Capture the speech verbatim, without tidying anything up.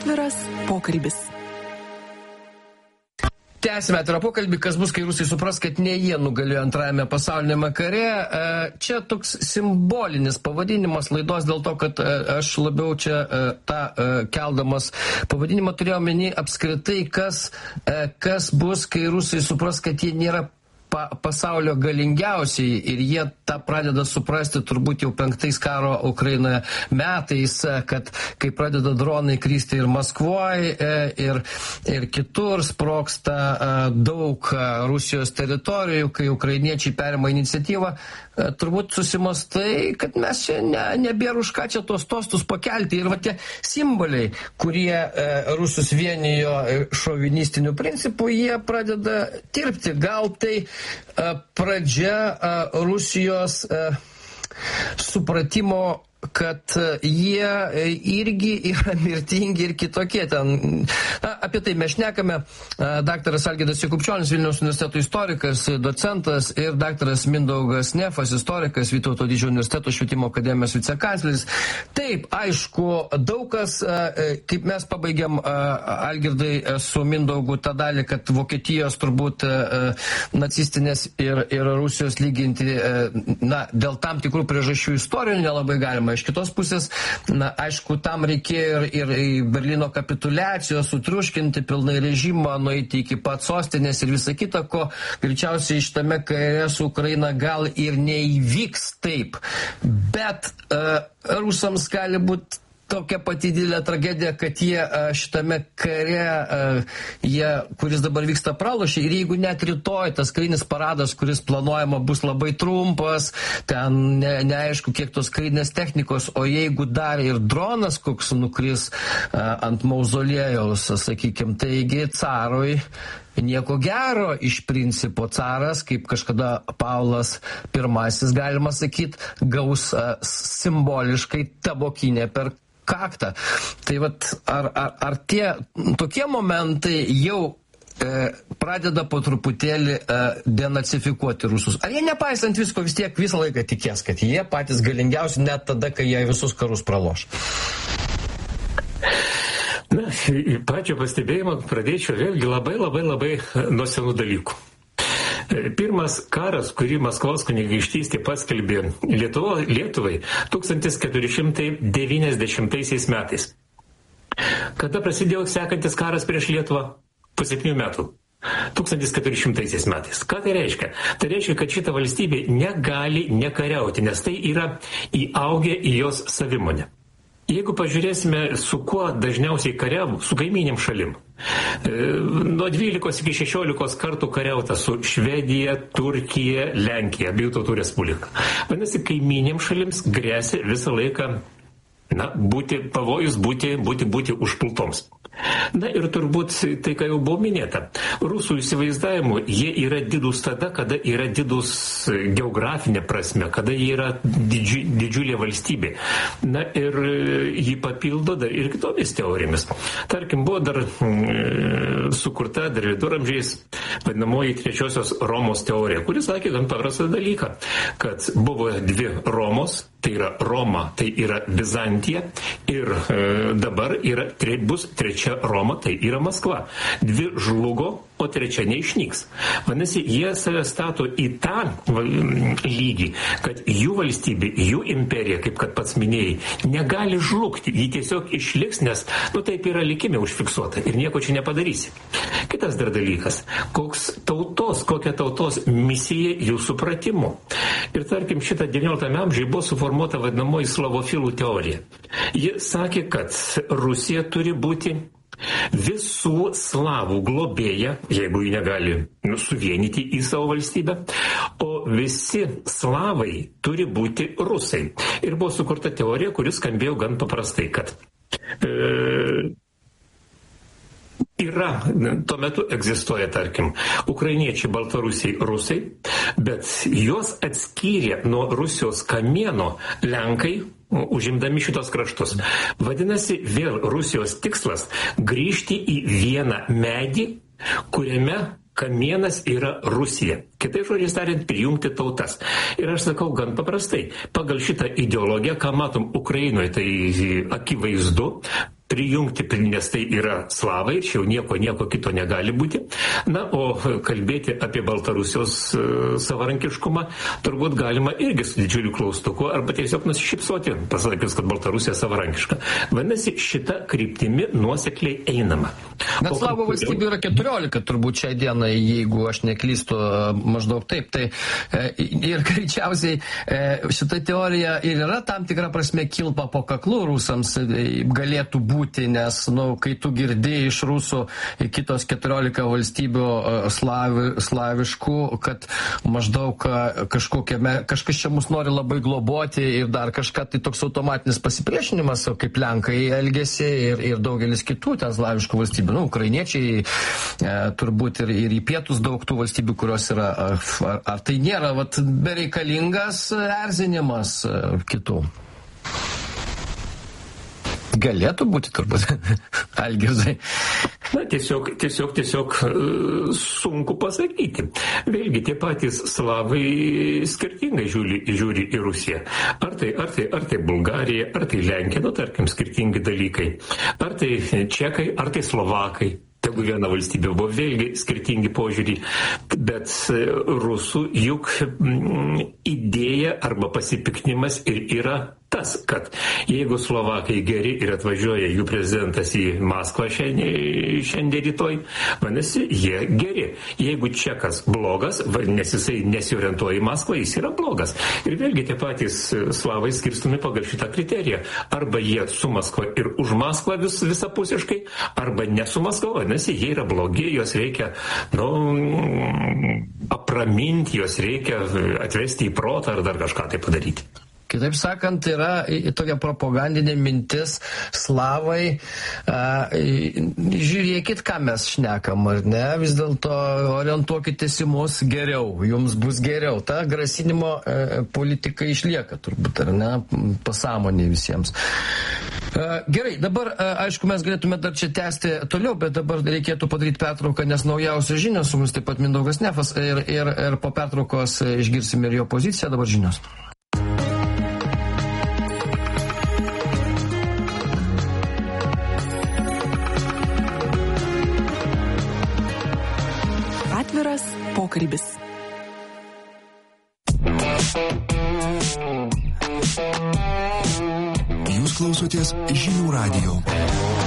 Atviras pokalbis. Tęsime atvirą pokalbį, kas bus, kai rusai supras, kad ne jie nugalėjo antrajame pasaulinėme kare. Čia toks simbolinis pavadinimas laidos dėl to, kad aš labiau čia tą keldamas pavadinimą turėjau omeny apskritai, kas, kas bus, kai rusai supras, kad jie nėra pa, pasaulio galingiausiai ir jie tą pradeda suprasti turbūt jau penktais karo Ukrainoje metais, kad kai pradeda dronai kristi ir Maskvoje, ir, ir kitur sprogsta daug Rusijos teritorijų, kai ukrainiečiai perima iniciatyvą, turbūt susimastai, kad mes čia ne, nebėra už ką čia tos tostus pakelti. Ir va tie simboliai, kurie e, rusus vienijo šovinistiniu principu, jie pradeda tirpti. Gal tai e, pradžia e, Rusijos e, supratimo, kad jie irgi yra mirtingi ir kitokie. Ten, na, apie tai mes šnekame. Daktaras Algirdas Jakubčionis, Vilniaus universiteto istorikas, docentas, ir daktaras Mindaugas Nefas, istorikas, Vytauto Didžiojo universiteto švietimo akademijos vicekancleris. Taip, aišku, daug kas, kaip mes pabaigėm, Algirdai, su Mindaugu tą dalį, kad Vokietijos turbūt nacistinės ir, ir Rusijos lyginti, na, dėl tam tikrų priežasčių istorinių nelabai galima. Iš kitos pusės, na, aišku, tam reikėjo ir, ir Berlyno kapituliacijos, sutriuškinti pilnai režimą, nueiti iki pat sostinės ir visą kitą, ko greičiausiai šitame kare su Ukraina gal ir neįvyks taip. Bet uh, rusams gali būti tokia pati didelė tragedija, kad jie šitame kare, jie, kuris dabar vyksta, pralošė. Ir jeigu net rytoj tas karinis paradas, kuris planuojama, bus labai trumpas, ten ne, neaišku, kiek tos karinės technikos, o jeigu dar ir dronas koks nukris ant mauzolėjaus, sakykime, taigi carui nieko gero iš principo. Caras, kaip kažkada Paulas pirmasis, galima sakyti, gaus simboliškai tabokinę per kaktą. Tai vat, ar, ar, ar tie tokie momentai jau e, pradeda po truputėlį e, denacifikuoti rusus? Ar jie nepaisant visko vis tiek visą laiką tikės, kad jie patys galingiausi net tada, kai jie visus karus praloš? Na, į pačią pastebėjimą pradėčiau vėlgi labai labai labai nuo senų dalykų. Pirmas karas, kurį Maskvos kunigaikštystė paskelbė Lietuvo, Lietuvai tūkstantis keturi šimtai devyniasdešimtaisiais metais. Kada prasidėjo sekantis karas prieš Lietuvą? Po septynių metų. tūkstantis keturi šimtaisiais metais. Ką tai reiškia? Tai reiškia, kad šita valstybė negali nekariauti, nes tai yra įaugę į jos savimonę. Jeigu pažiūrėsime, su kuo dažniausiai kariavo, su kaiminėm šalim. Nuo dvylikos iki šešiolikos kartų kariauta su Švedija, Turkija, Lenkija, abiejų tautų respublika. Vadinasi, kaiminėm šalims grėsia visą laiką, na, būti pavojus, būti, būti, būti užpultoms. Na ir turbūt tai, ką jau buvo minėta, rusų įsivaizdavimu jie yra didūs tada, kada yra didūs geografinė prasme, kada jie yra didži, didžiulė valstybė. Na ir jį papildo dar ir kitomis teorijomis. Tarkim, buvo dar mm, sukurta dar viduramžiais vadinamoji trečiosios Romos teorija, kuris sakė gan paprastą dalyką, kad buvo dvi Romos, tai yra Roma, tai yra Bizantija, ir e, dabar yra, tre, bus trečia Roma, tai yra Maskva. Dvi žlugo, o trečia neišnyks. Vadinasi, jie save stato į tą lygį, kad jų valstybė, jų imperija, kaip kad pats minėjai, negali žlugti. Ji tiesiog išliks, nes, nu, taip yra likime užfiksuota ir nieko čia nepadarysi. Kitas dar dalykas, koks tautos, kokia tautos misija jų supratimu. Ir tarkim, šitą devynioliktame amžiuje buvo suformuota vadinamoji slavofilų teorija. Ji sakė, kad Rusija turi būti visų slavų globėja, jeigu jį negali nu, suvienyti į savo valstybę, o visi slavai turi būti rusai. Ir buvo sukurta teorija, kuris skambėjo gan paprastai, kad e, yra, tuo metu egzistuoja, tarkim, ukrainiečiai, baltarusiai, rusai, bet juos atskyrė nuo Rusijos kamieno Lenkai, užimdami šitos kraštus. Vadinasi, vėl Rusijos tikslas grįžti į vieną medį, kuriame kamienas yra Rusija. Kitai žodžiais tariant, prijungti tautas. Ir aš sakau gan paprastai, pagal šitą ideologiją, ką matom Ukrainoje, tai akivaizdu, prijungti, nes tai yra slavai, čia jau nieko, nieko kito negali būti. Na, o kalbėti apie Baltarusijos savarankiškumą turbūt galima irgi su didžiuliu klaustuku arba tiesiog nusišypsoti, pasakius, kad Baltarusija savarankiška. Vadinasi, šita kryptimi nuosekliai einama. Bet slavų valstybių yra keturiolika turbūt šiai dienai, jeigu aš neklystu, maždaug taip. Tai ir greičiausiai šita teorija ir yra tam tikra prasme kilpa po kaklu rusams galėtų būti, nes, nu, kai tu girdi iš rusų kitos keturiolika valstybių slavi, slaviškų, kad maždaug kažkokiame, kažkas čia mus nori labai globoti ir dar kažką, tai toks automatinis pasipriešinimas, kaip Lenkai elgėsi ir, ir daugelis kitų ten slaviškų valstybių. Nu, ukrainiečiai e, turbūt ir, ir į pietus daug tų valstybių, kurios yra. Ar, ar tai nėra vat, bereikalingas erzinimas kitų? Galėtų būti turbūt, Algirdai. Na, tiesiog, tiesiog, tiesiog sunku pasakyti. Vėlgi, tie patys slavai skirtingai žiūri, žiūri į Rusiją. Ar tai, ar tai, ar tai Bulgarija, ar tai Lenkija, nu, tarkim, skirtingi dalykai. Ar tai čekai, ar tai slovakai. Tegu viena valstybė buvo, vėlgi skirtingi požiūrį, bet rusų juk idėja arba pasipiknimas ir yra tas, kad jeigu Slovakai geri ir atvažiuoja jų prezidentas į Maskvą šiandien, šiandien rytoj, vadinasi, jie geri. Jeigu čekas blogas, nes jisai nesiorientuoja į Maskvą, jis yra blogas. Ir vėlgi tie patys slavai skirstumi pagal šitą kriteriją. Arba jie su Maskva ir už Maskvą vis, visapusiškai, arba ne su Maskva, vadinasi, jie yra blogi, juos reikia, nu, apraminti, juos reikia atvesti į protą ar dar kažką tai padaryti. Kitaip sakant, yra tokia propagandinė mintis, slavai, a, žiūrėkit, ką mes šnekam, ar ne, vis dėlto orientuokitės į mus geriau, jums bus geriau. Ta grasinimo e, politika išlieka turbūt, ar ne, pasąmonė visiems. E, gerai, dabar, e, aišku, mes galėtume dar čia tęsti toliau, bet dabar reikėtų padaryti pertrauką, nes naujausios žinios, su mumis taip pat Mindaugas Nefas, ir, ir, ir po pertraukos išgirsime ir jo poziciją, dabar žinios. Atviras pokalbis. Jūs klausotės Žinių radijo.